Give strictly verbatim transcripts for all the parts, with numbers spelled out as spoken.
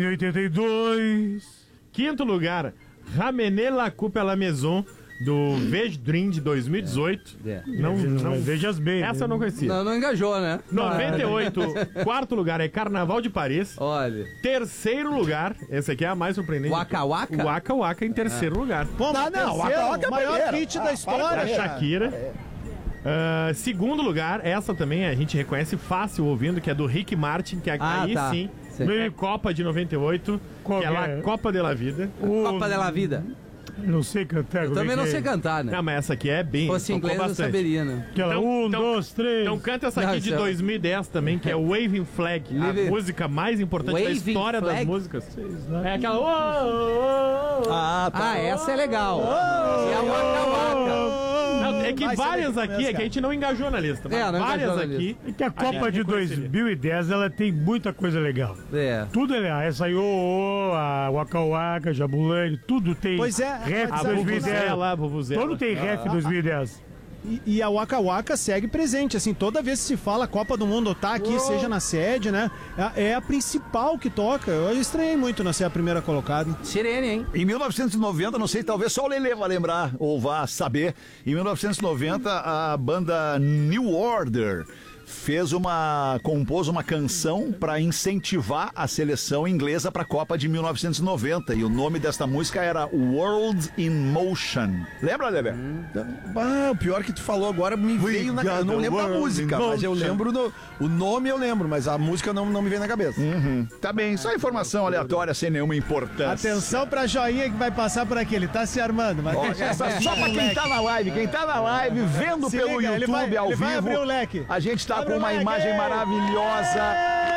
oitenta e dois. Quinto lugar, Ramener la Coupe à la Maison, do Veg Dream de dois mil e dezoito. É. Não, não, Vejas bem. essa eu não conhecia. Não, não engajou, né? noventa e oito, quarto lugar é Carnaval de Paris. Olha. Terceiro lugar, essa aqui é a mais surpreendente. Waka Waka? O Waka Waka em terceiro lugar. Pô, Não, não, o Waka Waka é o maior primeiro. hit Ah, da história, A para, cara. Shakira. Ah, segundo lugar, essa também a gente reconhece fácil ouvindo, que é do Rick Martin, que Ah, aí tá. sim, Sim. é Copa de noventa e oito, Qual que é que lá é? Copa de la Vida. O... Copa da Vida. Não sei cantar. Eu também não sei cantar, né? Não, mas essa aqui é bem... Se fosse tocou inglês eu bastante. saberia, né? Aquela Então- um, então- dois, três. Então canta essa Não, aqui de isso é- dois mil e dez também, que é Waving Flag, Live- a música mais importante da Waving história das Flag? músicas. É aquela... Oh, oh, oh. Ah, tá. Ah, essa é legal. E a Waka Waka. Não, é que Vai ser várias daqui aqui, começa, é que a gente não engajou na lista, mas É, não várias engajou na aqui... É que a Copa gente de reconheceria. dois mil e dez, ela tem muita coisa legal. É. Tudo é legal. Essa aí, o a Waka Waka, Jabulani, tudo tem. Pois é, Rap mas A dois mil e dez. Vuvuzela, a Vuvuzela. Todo tem ref dois mil e dez. E, e a Waka Waka segue presente, assim, toda vez que se fala Copa do Mundo, tá aqui, seja na sede, né? É, é a principal que toca. Eu estranhei muito não ser a primeira colocada. Sirene, hein? Em mil novecentos e noventa, não sei, talvez só o Lelê vai lembrar ou vá saber. Em mil novecentos e noventa, a banda New Order fez uma compôs uma canção para incentivar a seleção inglesa para a Copa de mil novecentos e noventa e o nome desta música era World in Motion. Lembra, Lelê? Ah, o pior que tu falou agora me veio na cabeça. Eu não lembro da música, mas eu lembro no, o nome eu lembro, mas a música não, não me vem na cabeça. Uhum. Tá bem, só informação aleatória sem nenhuma importância. Atenção pra joinha que vai passar por aqui, ele tá se armando. Mas Ó, deixa essa ele só abrir pra o quem leque. tá na live, quem tá na live vendo Se pelo liga, ele YouTube vai- ao ele vivo. vai abrir o leque. A gente tá Abre com o uma leque. imagem maravilhosa.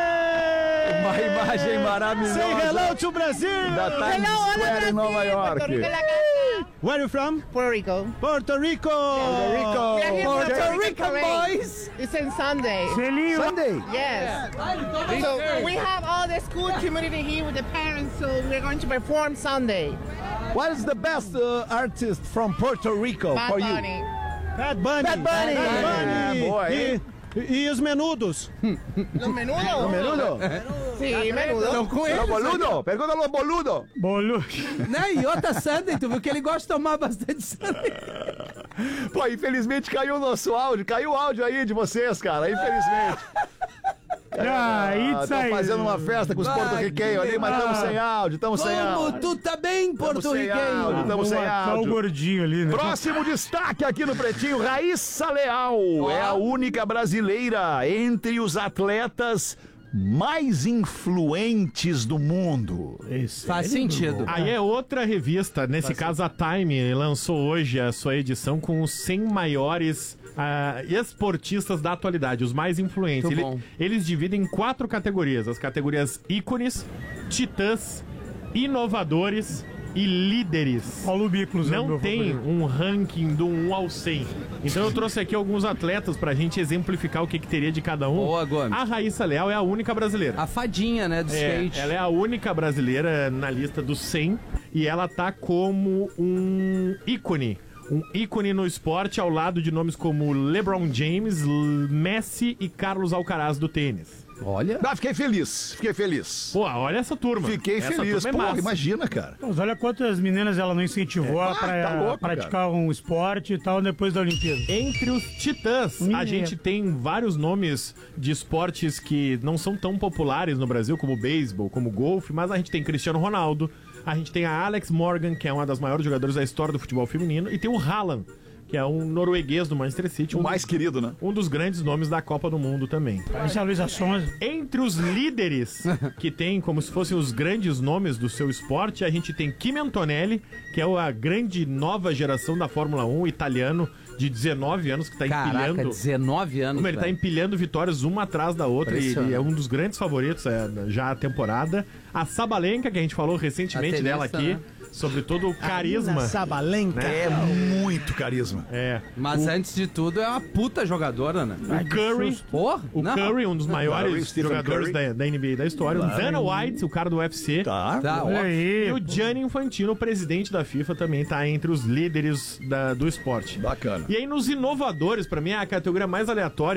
Uma imagem maravilhosa. Say hello to Brasil! Da Times Square em Nova York. Where are you from? Puerto Rico. Puerto Rico! Puerto Rico. We are here for the Puerto Puerto Rican Rican parade. boys. It's on Sunday. Selinho. Sunday. Yes. So we have all the school community here with the parents, so we're going to perform Sunday. What is the best uh, artist from Puerto Rico Bad for you? Bunny. Bad Bunny! Bad Bunny. Bad Bunny. É, boa, e, hein? e os menudos? Los menudos. Menudo? Sí, menudo. Então com Los ele. boludo, pergunta los boludo. Bolu. Né? E outra Sunday, tu viu que ele gosta de tomar bastante Sunday. Pô, infelizmente caiu o nosso áudio, caiu o áudio aí de vocês, cara, infelizmente. Ah, it's Estão aí. fazendo uma festa com os Ah, porto-riquenhos ali, mas estamos sem áudio, estamos sem Como áudio. tu tá bem, Tamo sem áudio, porto-riquenho. estamos Vamos sem matar o áudio. gordinho ali, né? Próximo destaque aqui no Pretinho, Raíssa Leal é a única brasileira entre os atletas mais influentes do mundo. Esse Faz é sentido. Aí é outra revista, nesse caso a Time lançou hoje a sua edição com os cem maiores ah, esportistas da atualidade, os mais influentes. Muito Ele- bom. eles dividem em quatro categorias, as categorias ícones, titãs, inovadores e líderes. Paulo Biclos é o Não meu tem favorito. um ranking do um ao cem. Então eu trouxe aqui alguns atletas pra gente exemplificar o que, que teria de cada um. Boa, Gomes. A Raíssa Leal é a única brasileira. A fadinha, né, do É, skate. ela é a única brasileira na lista dos cem e ela tá como um ícone. Um ícone no esporte ao lado de nomes como LeBron James, L- Messi e Carlos Alcaraz do tênis. Olha. Ah, fiquei feliz, fiquei feliz. Pô, olha essa turma. Fiquei Essa feliz. turma é Porra, massa. imagina, cara. Mas olha quantas meninas ela não incentivou É. a Ah, pra, tá louco, praticar um esporte e tal depois da Olimpíada. Entre os titãs, a Minha. gente tem vários nomes de esportes que não são tão populares no Brasil, como beisebol, como golfe, mas a gente tem Cristiano Ronaldo, a gente tem a Alex Morgan, que é uma das maiores jogadoras da história do futebol feminino, e tem o Haaland, que é um norueguês do Manchester City, O um, mais dos, querido, né? um dos grandes nomes da Copa do Mundo também. Essa é a Luísa Sonza. Entre os líderes que tem como se fossem os grandes nomes do seu esporte, a gente tem Kimi Antonelli, que é a grande nova geração da Fórmula um, italiano de dezenove anos, que tá Caraca, empilhando... dezenove anos. Como ele tá velho. empilhando vitórias uma atrás da outra e, Impressionante. e é um dos grandes favoritos é, já a temporada. A Sabalenka, que a gente falou recentemente A dela tenista, aqui, né? sobre todo o carisma. Nina Sabalenka. É muito carisma. É. Mas antes de tudo, é uma puta jogadora, né? O Curry, Porra, o não. Curry, um dos Curry, maiores Stephen jogadores Curry. da, da N B A da história. O Dana White, o cara do U F C. Tá. Tá, ó. Olha E aí. o Gianni Infantino, o presidente da FIFA, também tá entre os líderes da- do esporte. Bacana. E aí, nos inovadores, pra mim, é a categoria mais aleatória.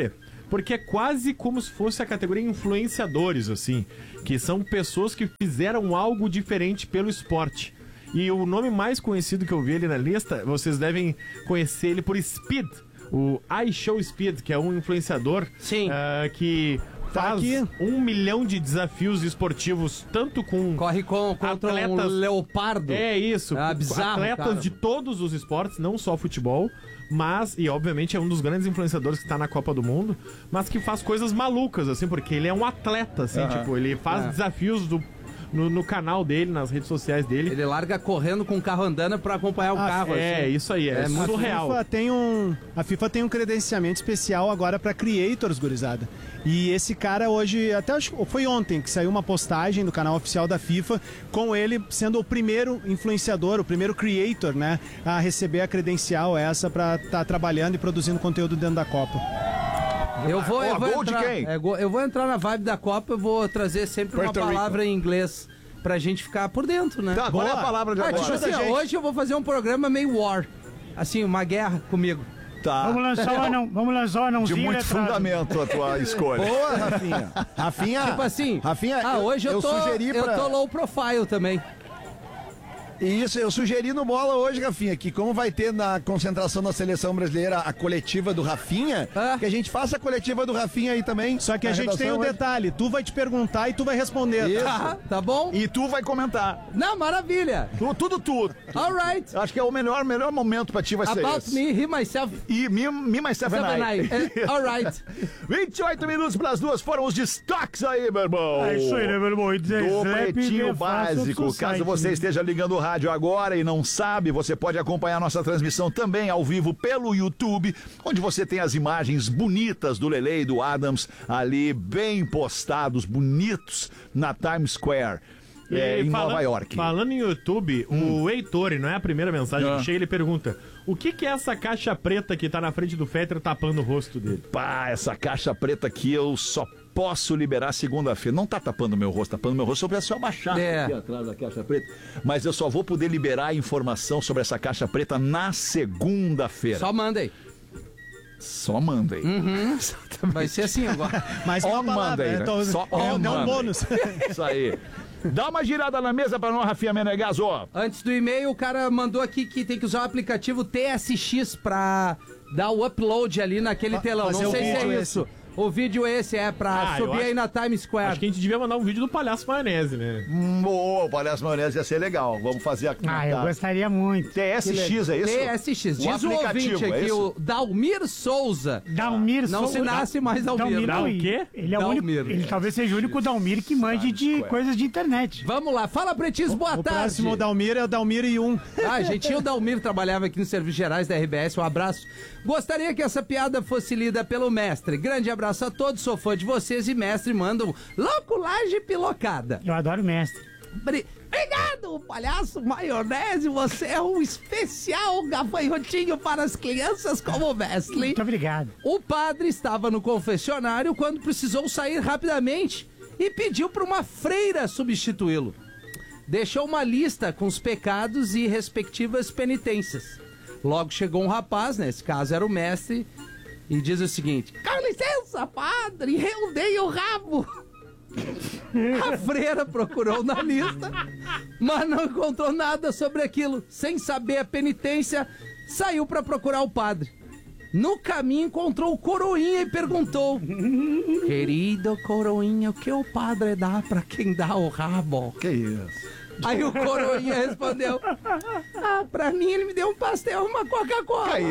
porque é quase como se fosse a categoria influenciadores, assim, que são pessoas que fizeram algo diferente pelo esporte. E o nome mais conhecido que eu vi ali na lista, vocês devem conhecer ele por Speed, o iShowSpeed, que é um influenciador Sim. uh, que faz aqui. um milhão de desafios esportivos, tanto com Corre com, contra atletas... um leopardo. É isso, Ah, bizarro, atletas cara. de todos os esportes, não só futebol, mas, e obviamente é um dos grandes influenciadores que está na Copa do Mundo, mas que faz coisas malucas, assim, porque ele é um atleta, assim, Aham. tipo, ele faz É. desafios do, no, no canal dele, nas redes sociais dele. Ele larga correndo com o carro andando pra acompanhar o Ah, carro. É, assim. isso aí, é, É muito surreal. A FIFA tem um, a FIFA tem um credenciamento especial agora para creators, gurizada. E esse cara hoje, até acho que foi ontem que saiu uma postagem do canal oficial da FIFA com ele sendo o primeiro influenciador, o primeiro creator, né, a receber a credencial essa para estar trabalhando e produzindo conteúdo dentro da Copa. Eu vou, eu Ó, vou gol de entrar, quem? é, go- eu vou entrar na vibe da Copa, eu vou trazer sempre Puerto uma Rico. palavra em inglês pra gente ficar por dentro, né? Tá, qual é a palavra de Ah, agora? tipo assim, ó, hoje eu vou fazer um programa meio war. Assim, uma guerra comigo. Tá. Vamos lançar o anão, vamos lançar o De anãozinho muito letrado. fundamento a tua escolha. Boa, Rafinha. Rafinha. Tipo assim, Rafinha, ah, hoje eu, tô, sugeri eu pra... tô low profile também. Isso, eu sugeri no Bola hoje, Rafinha, que como vai ter na concentração da seleção brasileira a coletiva do Rafinha, Ah. que a gente faça a coletiva do Rafinha aí também. Só que a na gente tem um redação hoje. detalhe, tu vai te perguntar e tu vai responder. Isso. Tá, tá bom? E tu vai comentar. Não, maravilha. Tu- tudo tu. Alright. Acho que é o melhor, melhor momento pra ti vai ser About esse. me, he, myself, E me, me myself and seven, I. nine. Eh, Alright. vinte e oito minutos para as duas foram os destaques aí, meu irmão. É isso aí, né, meu irmão? E dizer, Do Zé, Pretinho é fácil Básico. do seu Caso site, você né? esteja ligando o rádio agora e não sabe, você pode acompanhar nossa transmissão também ao vivo pelo YouTube, onde você tem as imagens bonitas do Lele e do Adams ali bem postados, bonitos, na Times Square. É, E em falando- Nova York. Falando em YouTube, o Heitor, e não é a primeira mensagem Ah. que chega, ele pergunta: o que, que é essa caixa preta que tá na frente do Fetter tapando o rosto dele? Pá, essa caixa preta aqui eu só posso liberar segunda-feira. Não tá tapando meu rosto, tapando meu rosto, eu só abaixar É. aqui atrás da caixa preta. Mas eu só vou poder liberar a informação sobre essa caixa preta na segunda-feira. Só manda aí. Só mandem. Vai ser assim agora. Mas Ó, uma palavra, manda aí, é, né? então, Só é, ó, é um manda. bônus. Isso aí. Dá uma girada na mesa pra nós, Rafinha Menegaso. Antes do e-mail, o cara mandou aqui que tem que usar o aplicativo T S X pra dar o upload ali naquele telão. fazer Não o sei se vídeo é isso. O vídeo esse é pra Ah, eu subir acho- aí na Times Square. Acho que a gente devia mandar um vídeo do Palhaço Maionese, né? Hum, Boa, o Palhaço Maionese ia ser legal. Vamos fazer aqui. Ah, eu gostaria muito. T S X, é isso? T S X. O Diz o aplicativo, ouvinte é aqui, isso? o Dalmir Souza. Dalmir Não se nasce mais Dalmir. Dal não, o quê? Ele é o Dalmir. único, ele talvez seja o único Dalmir que manje de coisas de internet. Vamos lá, fala Pretis, boa O tarde. próximo Dalmir é o Dalmir e um. Ah, gente, o Dalmir trabalhava aqui nos Serviços Gerais da R B S, um abraço. Gostaria que essa piada fosse lida pelo mestre. Grande abraço a todos, sou fã de vocês e mestre manda um louculagem pilocada. Eu adoro o mestre. Bri- Obrigado, palhaço maionese, você é um especial gafanhotinho para as crianças como mestre. Muito obrigado. O padre estava no confessionário quando precisou sair rapidamente e pediu para uma freira substituí-lo. Deixou uma lista com os pecados e respectivas penitências. Logo chegou um rapaz, nesse caso era o mestre, e diz o seguinte: com licença, padre, eu dei o rabo. A freira procurou na lista, mas não encontrou nada sobre aquilo. Sem saber a penitência, saiu para procurar o padre. No caminho encontrou o Coroinha e perguntou: querido Coroinha, o que o padre dá para quem dá o rabo? Que isso? Aí o Coroinha respondeu: ah, pra mim ele me deu um pastel e uma Coca-Cola. Que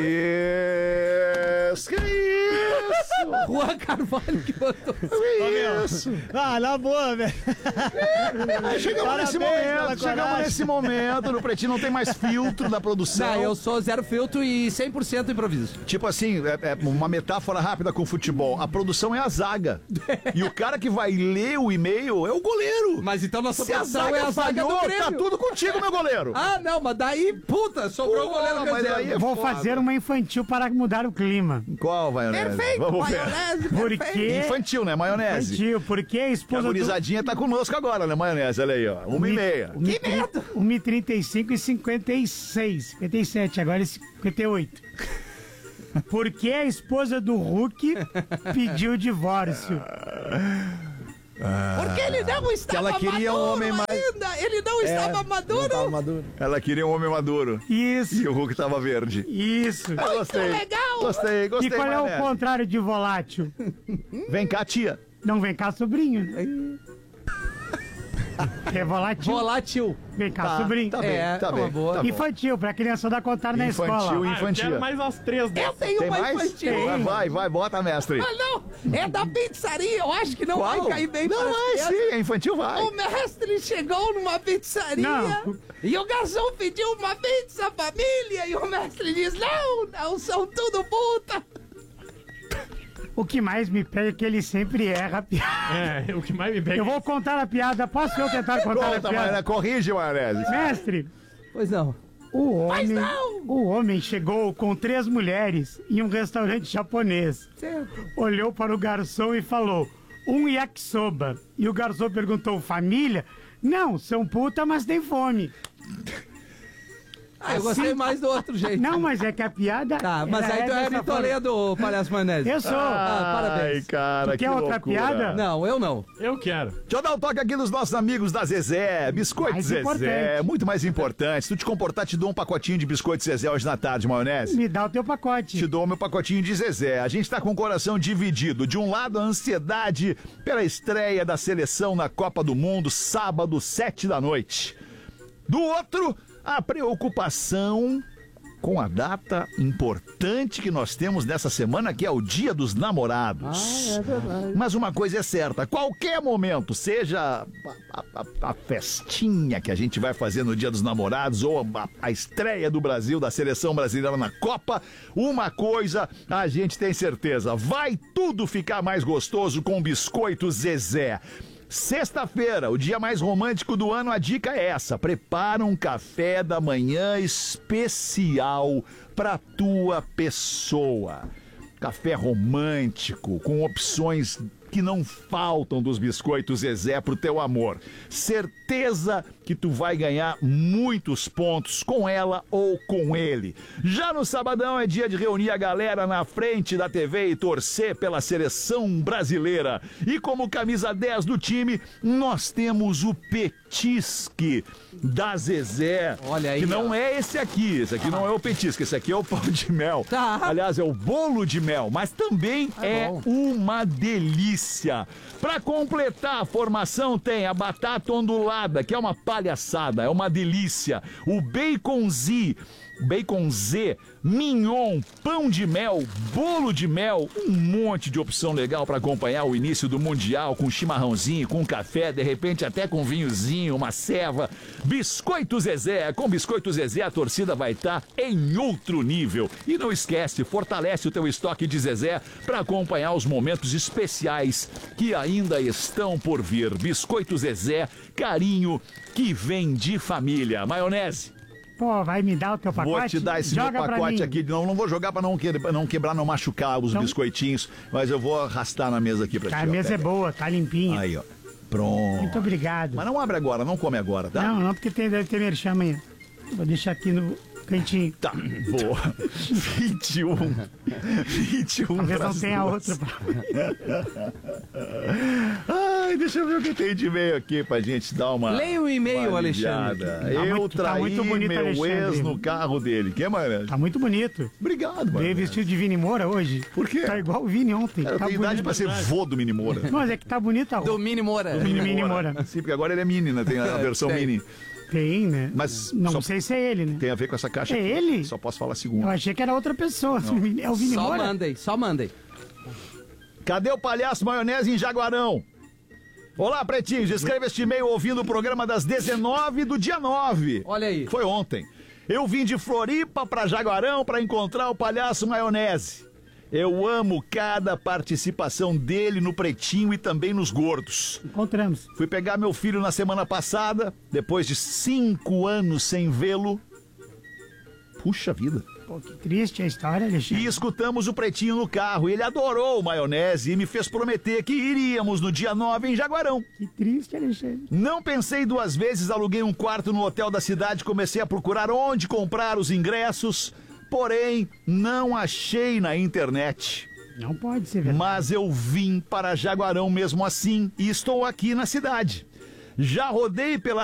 isso? Que isso? Juan Carvalho que botou. Que isso? Ah, na boa, velho. Aí chegamos Parabéns nesse momento, pela chegamos coragem. nesse momento, no Pretinho não tem mais filtro da produção. Não, eu sou zero filtro e cem por cento improviso. Tipo assim, é, é uma metáfora rápida com futebol. A produção é a zaga. E o cara que vai ler o e-mail é o goleiro. Mas então nossa Se a produção zaga é a zaga falhou, do Grêmio. tá tudo contigo, meu goleiro. Ah, não, mas daí, puta, sobrou o Pô, goleiro mas reserva. aí é Vou foda. fazer uma infantil para mudar o clima. Qual, maionese? Perfeito, Vamos ver. maionese, Porque... perfeito. Infantil, né? Maionese. Infantil, porque a Que a esposa do... gurizadinha tá conosco agora, né, maionese? Olha aí, ó. Uma e meia. Que medo! uma e trinta e cinco e cinquenta e seis. cinquenta e sete, agora é cinquenta e oito. Por que a esposa do Hulk pediu o divórcio? Porque ele não estava ela queria um maduro homem mais- ainda. Ele não estava maduro. Não tava maduro. Ela queria um homem maduro. Isso, E o Hulk tava verde. isso. Ah, gostei. legal. Gostei, gostei. E qual é o Maionese. contrário de volátil? Vem cá, tia. Não vem cá, sobrinho. É volátil. Volátil. Vem cá, Tá, sobrinho. tá bem, É, tá uma bem. boa. Tá bom. Infantil, pra criançada contar na Infantil escola. e- Ah, eu Infantia. quero mais umas três Eu dessas. tenho Tem uma mais? infantil. Vai, vai, vai, bota, mestre. Ah, não. É da pizzaria. Eu acho que não Qual? vai cair bem Não para as vai, crianças. sim, é infantil, vai. O mestre chegou numa pizzaria Não. e o garçom pediu uma pizza família e o mestre diz, não, não, são tudo puta. O que mais me pega é que ele sempre erra a piada. É, o que mais me pega. Eu vou contar a piada. Posso eu tentar contar Conta, a piada? Maionese, corrige, Maionese. Mestre, Pois não. o homem, não! o homem chegou com três mulheres em um restaurante japonês. Olhou para o garçom e falou, um yakisoba. E o garçom perguntou, família? Não, são puta, mas tem fome. Ah, eu gostei mais do outro jeito. Não, mas é que a piada... Tá, mas ela aí tu é dessa de forma. Toledo, palhaço maionese. Eu sou. Ah, Ai, parabéns. cara, Tu que quer outra loucura. piada? Não, eu não. Eu quero. Deixa eu dar um toque aqui nos nossos amigos da Zezé. Biscoito Mais Zezé. importante. Muito mais importante. Se tu te comportar, te dou um pacotinho de biscoito Zezé hoje na tarde, Maionese. Me dá o teu pacote. Te dou o meu pacotinho de Zezé. A gente tá com o coração dividido. De um lado, a ansiedade pela estreia da seleção na Copa do Mundo, sábado, sete da noite. Do outro, a preocupação com a data importante que nós temos nessa semana, que é o Dia dos Namorados. Ah, é verdade. Mas uma coisa é certa, qualquer momento, seja a, a- a- a festinha que a gente vai fazer no Dia dos Namorados ou a, a estreia do Brasil, da seleção brasileira na Copa, uma coisa a gente tem certeza, vai tudo ficar mais gostoso com Biscoito Zezé. Sexta-feira, o dia mais romântico do ano, a dica é essa: prepara um café da manhã especial pra tua pessoa. Café romântico, com opções que não faltam dos biscoitos Zezé pro teu amor. Certeza que tu vai ganhar muitos pontos com ela ou com ele. Já no sabadão é dia de reunir a galera na frente da T V e torcer pela seleção brasileira. E como camisa dez do time, nós temos o petisque da Zezé. Olha aí, que não ó. é esse aqui, esse aqui não é o petisque, esse aqui é o pão de mel. Tá. Aliás, é o bolo de mel, mas também Ah, é bom. uma delícia. Para completar a formação tem a batata ondulada, que é uma palhaçada, é uma delícia. O bacon Z, bacon Z, mignon, pão de mel, bolo de mel, um monte de opção legal para acompanhar o início do Mundial com chimarrãozinho, com café, de repente até com vinhozinho, uma ceva. Biscoito Zezé, com Biscoito Zezé a torcida vai estar em outro nível. E não esquece, fortalece o teu estoque de Zezé para acompanhar os momentos especiais que ainda estão por vir. Biscoito Zezé, carinho que vem de família. Maionese. Pô, vai me dar o teu pacote? Vou te dar esse Joga meu pra pacote mim. aqui. Não, não vou jogar pra não, que, pra não quebrar, não machucar os Então- biscoitinhos, mas eu vou arrastar na mesa aqui pra Tá, ti. a ó, mesa é pega. boa, tá limpinha. Aí, ó. Pronto. Muito obrigado. Mas não abre agora, não come agora, tá? Não, não, porque tem, deve ter merchan amanhã. Vou deixar aqui no cantinho. Tá, boa. vinte e um. vinte e um. Talvez não pras tenha duas. outra. pra- Ai, deixa eu ver o que tem de e-mail aqui pra gente dar uma. Leia o e-mail, uma Alexandre. aliviada. Tá Eu muito- tá traí muito bonito, meu Alexandre. ex no carro dele. Que, mano? Tá muito bonito. Obrigado, mano. Veio vestido de Vini Moura hoje. Por quê? Tá igual o Vini ontem. Eu tá tenho idade bonito. pra ser vô do Mini Moura. Mas é que tá bonita a Do roupa. Mini Moura. Do Mini Moura. Sim, porque agora ele é mini, né? Tem a versão tem. mini. Tem, né? Mas Não só- sei se é ele, né? Tem a ver com essa caixa É aqui. ele? Só posso falar Eu segundo. achei que era outra pessoa. É o Vini Só Moura? mandem, só mandem. Cadê o palhaço maionese em Jaguarão? Olá, pretinhos. Escreva este e-mail ouvindo o programa das dezenove do dia nove. Olha aí. Foi ontem. Eu vim de Floripa pra Jaguarão pra encontrar o palhaço maionese. Eu amo cada participação dele no Pretinho e também nos Gordos. Encontramos. Fui pegar meu filho na semana passada, depois de cinco anos sem vê-lo. Puxa vida. Pô, que triste a história, Alexandre. E escutamos o Pretinho no carro. Ele adorou o maionese e me fez prometer que iríamos no dia nove em Jaguarão. Que triste, Alexandre. Não pensei duas vezes, aluguei um quarto no hotel da cidade, comecei a procurar onde comprar os ingressos. porém não achei na internet. Não pode ser verdade. Mas eu vim para Jaguarão mesmo assim e estou aqui na cidade. Já rodei pela